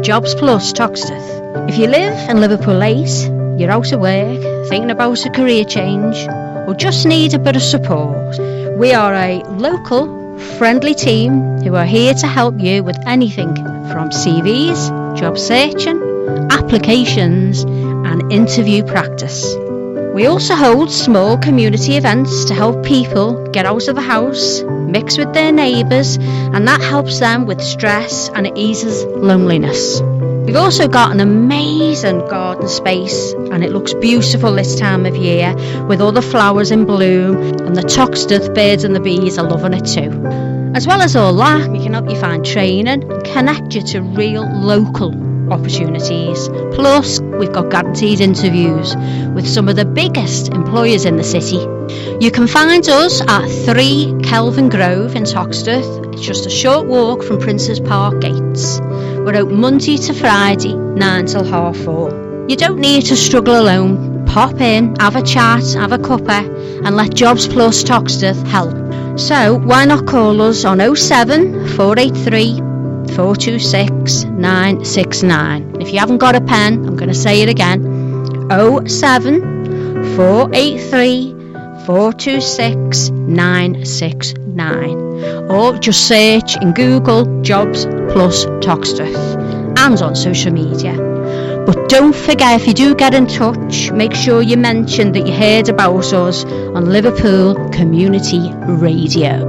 Jobs Plus Toxteth. If you live in Liverpool 8, you're out of work, thinking about a career change, or just need a bit of support, we are a local, friendly team who are here to help you with anything from CVs, job searching, applications and interview practice. We also hold small community events to help people get out of the house, mix with their neighbours, and that helps them with stress and it eases loneliness. We've also got an amazing garden space and it looks beautiful this time of year with all the flowers in bloom, and the Toxteth birds and the bees are loving it too. As well as all that, we can help you find training and connect you to real local opportunities. Plus, we've got guaranteed interviews with some of the biggest employers in the city. You can find us at 3 Kelvin Grove in Toxteth. It's just a short walk from Princes Park gates. We're open Monday to Friday, 9 till 4:30. You don't need to struggle alone. Pop in, have a chat, have a cuppa, and let Jobs Plus Toxteth help. So why not call us on 07 483 426 969. If you haven't got a pen, I'm going to say it again. 07 483 426 969. Or just search in Google Jobs Plus Toxteth and on social media. But don't forget, if you do get in touch, make sure you mention that you heard about us on Liverpool Community Radio.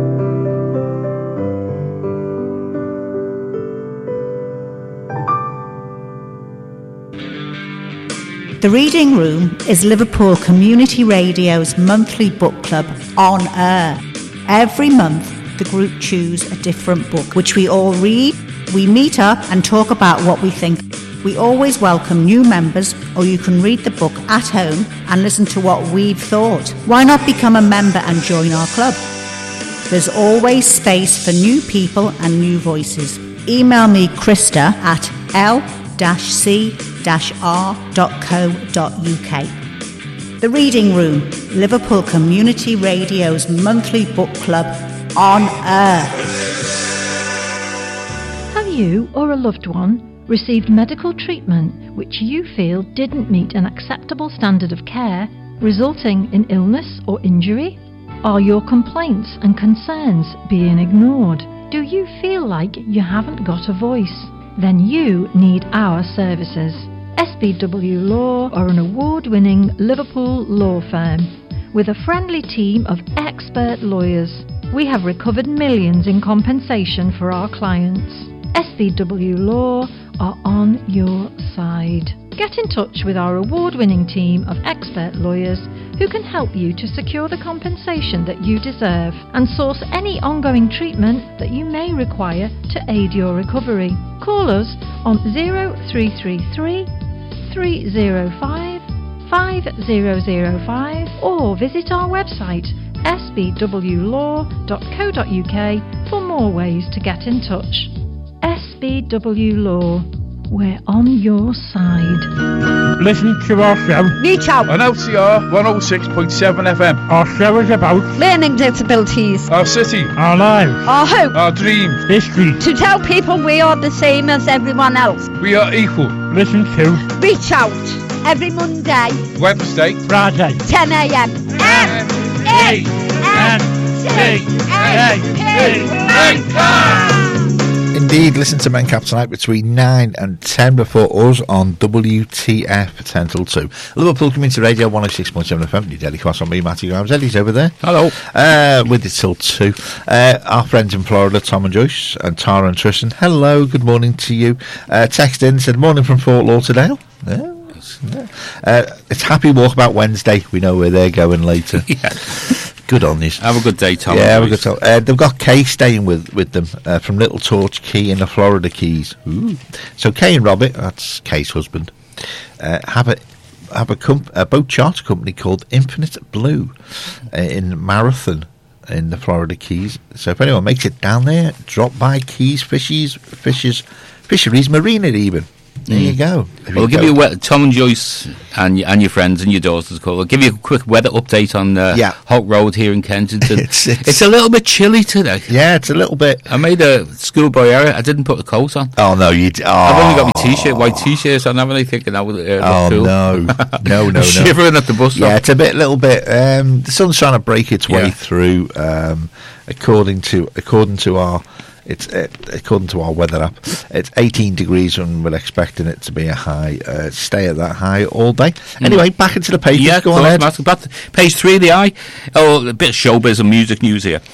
The Reading Room is Liverpool Community Radio's monthly book club on air. Every month, the group choose a different book, which we all read. We meet up and talk about what we think. We always welcome new members, or you can read the book at home and listen to what we've thought. Why not become a member and join our club? There's always space for new people and new voices. Email me, Krista, at l-c-r.co.uk. The Reading Room, Liverpool Community Radio's monthly book club on air. Have you or a loved one received medical treatment which you feel didn't meet an acceptable standard of care, resulting in illness or injury? Are your complaints and concerns being ignored? Do you feel like you haven't got a voice? Then you need our services. SBW Law are an award-winning Liverpool law firm with a friendly team of expert lawyers. We have recovered millions in compensation for our clients. SBW Law are on your side. Get in touch with our award-winning team of expert lawyers who can help you to secure the compensation that you deserve and source any ongoing treatment that you may require to aid your recovery. Call us on 0333 305 5005 or visit our website sbwlaw.co.uk for more ways to get in touch. SBW Law, we're on your side. Listen to our show. Reach out on LCR 106.7 FM. Our show is about learning disabilities, our city, our lives, our hope, our dreams, history. To tell people we are the same as everyone else. We are equal. Listen to Reach Out every Monday, Wednesday, Friday, 10 a.m. Indeed, listen to Mencap tonight between 9 and 10 before us on WTF 10 till 2. Liverpool Community Radio 106.7 FM. Your daily class on me, Matty Grimes. Eddie's over there. Hello. With it till 2. Our friends in Florida, Tom and Joyce, and Tara and Tristan. Hello, good morning to you. Text in, said morning from Fort Lauderdale. Yeah. It's Happy Walkabout Wednesday. We know where they're going later. Yeah. Good on this. Have a good day, Tom. Yeah, have a good time. They've got Kay staying with them from Little Torch Key in the Florida Keys. Ooh. So Kay and Robert, that's Kay's husband, have a boat charter company called Infinite Blue in Marathon in the Florida Keys. So if anyone makes it down there, drop by Keys Fisheries Marina even. There you go. We'll give you Tom and Joyce and your friends and your daughters call. I'll give you a quick weather update on Holt Road here in Kensington. It's a little bit chilly today. Yeah, it's a little bit. I made a schoolboy error. I didn't put a coat on. Oh no, I've only got my white t-shirts on, haven't I? Thinking that would look cool. No. Shivering at the bus stop. Yeah, it's a little bit. The sun's trying to break its way through. According to our. According to our weather app, it's 18 degrees and we're expecting it to be a high, stay at that high all day. Anyway, back into the papers. Yeah, go on, Ed. Page 3 of the Eye. Oh, a bit of showbiz and music news here.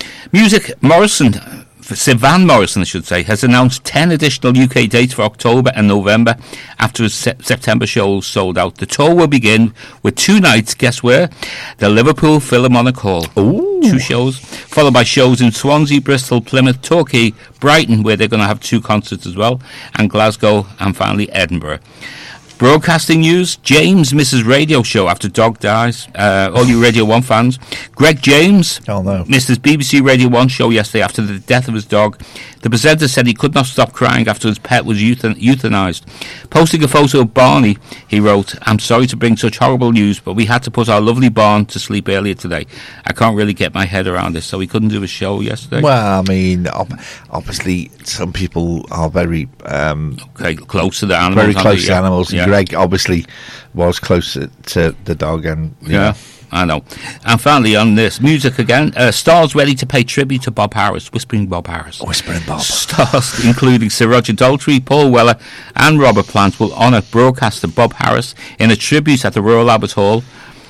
Van Morrison, I should say, has announced 10 additional UK dates for October and November after his September shows sold out. The tour will begin with 2 nights, guess where? The Liverpool Philharmonic Hall. Ooh. 2 shows, followed by shows in Swansea, Bristol, Plymouth, Torquay, Brighton, where they're going to have 2 concerts as well, and Glasgow, and finally Edinburgh. Broadcasting news, James misses radio show after dog dies. All you Radio 1 fans. Greg James missed his BBC Radio 1 show yesterday after the death of his dog. The presenter said he could not stop crying after his pet was euthanized. Posting a photo of Barney, he wrote, "I'm sorry to bring such horrible news, but we had to put our lovely Barn to sleep earlier today. I can't really get my head around this." So he couldn't do a show yesterday. Well, I mean, obviously some people are very close to the animals. Very close to animals. Yeah. Greg obviously was close to the dog, and I know. And finally, on this music again, stars ready to pay tribute to Bob Harris, Whispering Bob Harris. Whispering Bob. Stars including Sir Roger Daltrey, Paul Weller, and Robert Plant will honour broadcaster Bob Harris in a tribute at the Royal Albert Hall.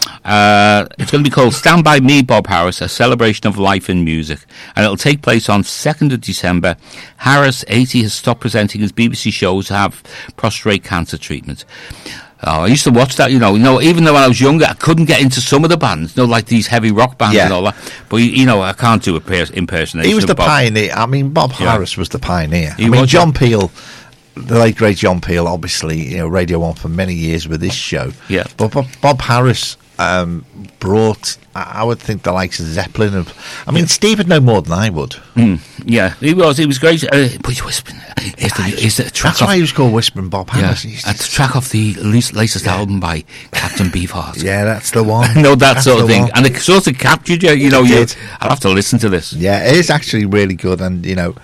It's going to be called Stand By Me, Bob Harris, a celebration of life in music. And it'll take place on 2nd of December. Harris, 80, has stopped presenting his BBC shows to have prostate cancer treatment. Oh, I used to watch that, even though when I was younger, I couldn't get into some of the bands, like these heavy rock bands and all that. But, I can't do impersonation. He was the Bob. Pioneer. I mean, Bob Harris was the pioneer. John Peel, the late great John Peel, obviously, Radio 1 for many years with this show. Yeah. But Bob Harris brought, I would think, the likes of Zeppelin. Steve would know more than I would. Yeah, he was great. But he's whispering. That's why he was called Whispering Bob Harris. Yeah. And the track off the latest album by Captain Beefheart. Yeah, that's the one. That's sort of thing. One. And it sort of captured you. I'll have to listen to this. Yeah, it is actually really good. And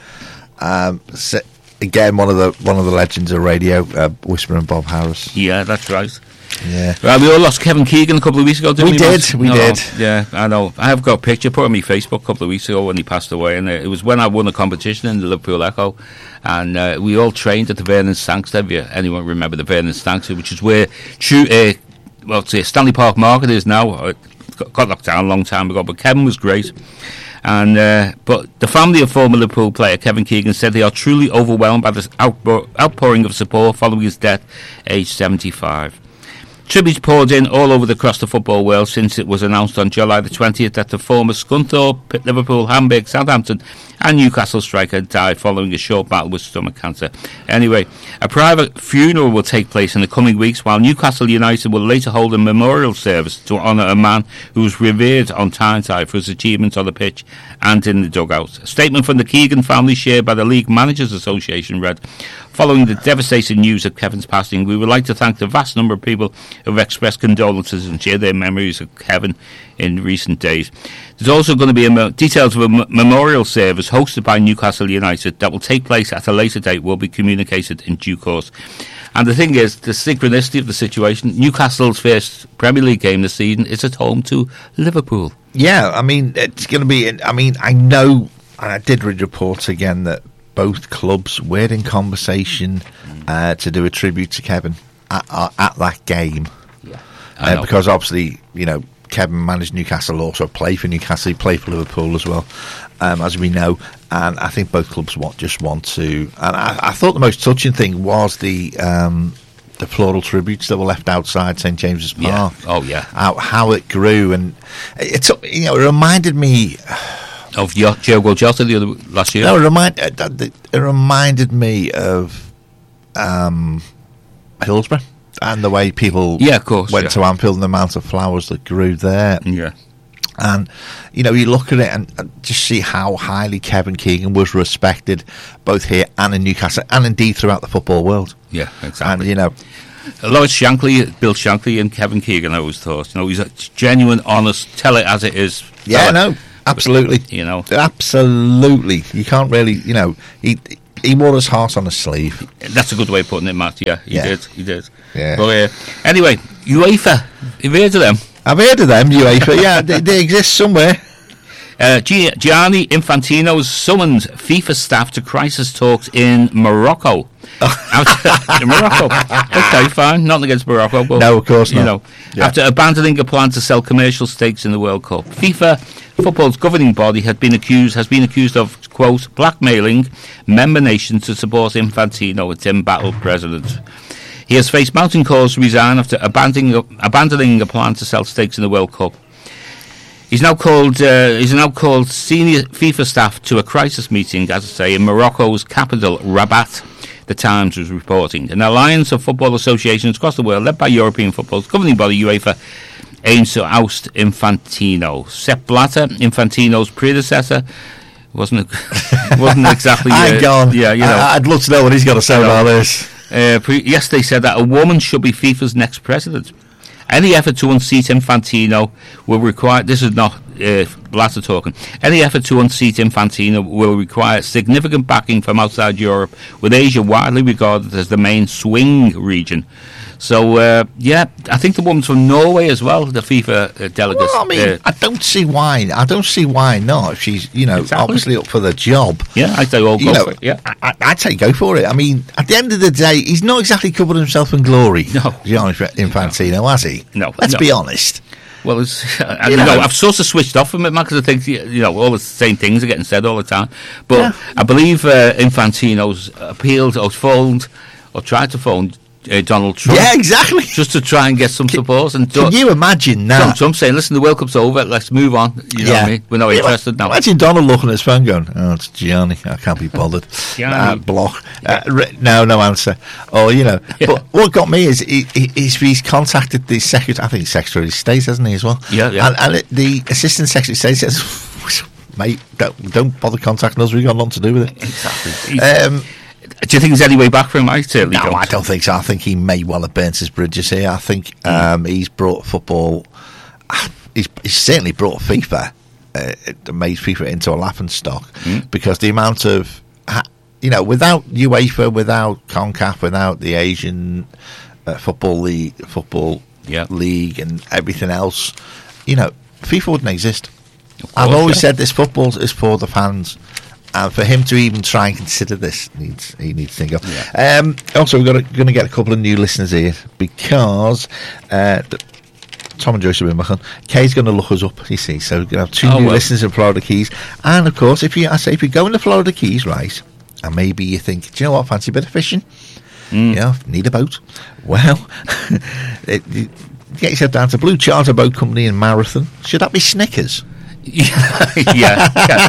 again, one of the legends of radio, Whispering Bob Harris. Yeah, that's right. Yeah. Well, we all lost Kevin Keegan a couple of weeks ago, didn't we? We did. Yeah, I know. I have got a picture put on my Facebook a couple of weeks ago when he passed away, and it was when I won a competition in the Liverpool Echo, and we all trained at the Vernon Stanks. Anyone remember the Vernon Stanks, which is where Stanley Park Market is now. It got locked down a long time ago, but Kevin was great. And but the family of former Liverpool player Kevin Keegan said they are truly overwhelmed by this outpouring of support following his death, aged 75. Tributes poured in all over across the football world since it was announced on July the 20th that the former Scunthorpe, Liverpool, Hamburg, Southampton and Newcastle striker died following a short battle with stomach cancer. Anyway, a private funeral will take place in the coming weeks, while Newcastle United will later hold a memorial service to honour a man who was revered on Tyneside for his achievements on the pitch and in the dugout. A statement from the Keegan family shared by the League Managers Association read, "Following the devastating news of Kevin's passing, we would like to thank the vast number of people who have expressed condolences and shared their memories of Kevin in recent days. There's also going to be details of a memorial service hosted by Newcastle United that will take place at a later date will be communicated in due course." And the thing is, the synchronicity of the situation, Newcastle's first Premier League game this season is at home to Liverpool. Yeah, it's going to be, I know, and I did read reports again that both clubs were in conversation to do a tribute to Kevin at that game. Yeah, because obviously, Kevin managed Newcastle, also play for Newcastle, he played for Liverpool as well, as we know, and I think both clubs just want to. And I thought the most touching thing was the floral tributes that were left outside St James's Park. Yeah. Oh yeah, how it grew, and it reminded me of Diogo Jota last year. No, it reminded me of Hillsborough. And the way people went to Anfield and the amount of flowers that grew there. Yeah. And, you know, you look at it and just see how highly Kevin Keegan was respected, both here and in Newcastle, and indeed throughout the football world. Yeah, exactly. And, you know, Lawrence Shankly, Bill Shankly and Kevin Keegan, I always thought, you know, he's a genuine, honest, tell it as it is. yeah, no, absolutely. You know. Absolutely. You can't really, you know, he wore his heart on his sleeve. That's a good way of putting it, Matt. Yeah, he Yeah. did. Yeah. But anyway, UEFA, you've heard of them? I've heard of them, UEFA. Yeah, they exist somewhere. Gianni Infantino has summoned FIFA staff to crisis talks in Morocco. In Morocco. Okay, fine. Nothing against Morocco. But, No, of course not. You know, Yeah. after abandoning a plan to sell commercial stakes in the World Cup, FIFA, football's governing body, has been accused of, quote, blackmailing member nations to support Infantino, its embattled president. He has faced mounting calls to resign after abandoning a plan to sell stakes in the World Cup. He's now called senior FIFA staff to a crisis meeting, as I say, in Morocco's capital, Rabat. The Times was reporting. An alliance of football associations across the world, led by European football's governing body, UEFA, aims to oust Infantino. Sepp Blatter, Infantino's predecessor, wasn't exactly. Hang on. Yeah, you know. I'd love to know what he's got to say about this. Yesterday said that a woman should be FIFA's next president. Any effort to unseat Infantino will require... This is not Blatter talking. Any effort to unseat Infantino will require significant backing from outside Europe, with Asia widely regarded as the main swing region. So, I think the woman's from Norway as well, the FIFA delegate. Well, I mean, I don't see why. I don't see why not. If she's, you know, Exactly. obviously up for the job. Yeah, I'd say all You go know, for it. Yeah. I'd say go for it. I mean, at the end of the day, he's not exactly covered himself in glory. No. Gianni Infantino, has he? No. Let's No. be honest. Well, it's, You know. I've sort of switched off from it, man, because I think, you know, all the same things are getting said all the time. But I believe Infantino's appealed or phoned or tried to phone Donald Trump. Yeah, exactly. Just to try and get some support. And Can you imagine now? Donald Trump saying, listen, the World Cup's over, let's move on. You know what I mean? We're not interested now. Imagine Donald looking at his phone going, oh, it's Gianni, I can't be bothered. Gianni. Block. No answer. Or, you know, but what got me is he's contacted the Secretary, I think Secretary of State, hasn't he, as well? Yeah. And the Assistant Secretary of State says, mate, don't bother contacting us, we've got nothing to do with it. Exactly. Do you think there's any way back for him? I certainly No, don't. I don't think so. I think he may well have burnt his bridges here. I think he's brought football. He's certainly brought FIFA, made FIFA into a laughingstock because the amount of, you know, without UEFA, without CONCACAF, without the Asian football league, league, and everything else, you know, FIFA wouldn't exist. I've always said this: football is for the fans. And for him to even try and consider this, he needs to think of. Yeah. Also, we're going to get a couple of new listeners here because Tom and Joyce are in my Kay's going to look us up, you see. So we're going to have two new listeners in Florida Keys. And, of course, if you go into Florida Keys, right, and maybe you think, do you know what, fancy a bit of fishing? You know, need a boat. Well, get yourself down to Blue Charter Boat Company in Marathon. Should that be Snickers? yeah.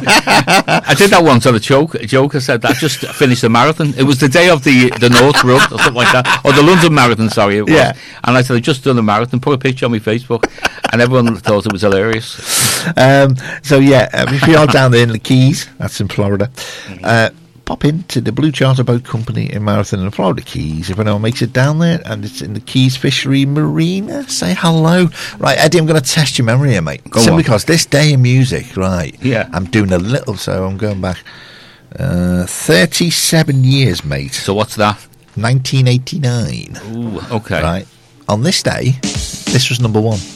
I did that once on a joke. I said that I just finished the marathon. It was the day of the North Run or something like that, or the London Marathon. Sorry, it was. Yeah. And I said I just done the marathon. Put a picture on my Facebook, and everyone thought it was hilarious. So if you are down there in the Keys, that's in Florida. Pop into the Blue Charter Boat Company in Marathon in the Florida Keys. If anyone makes it down there and it's in the Keys Fishery Marina, say hello. Right, Eddie, I'm going to test your memory here, mate. Simply because this day in music, right? Yeah. I'm doing a little, so I'm going back 37 years, mate. So what's that? 1989. Ooh, okay. Right. On this day, this was number one.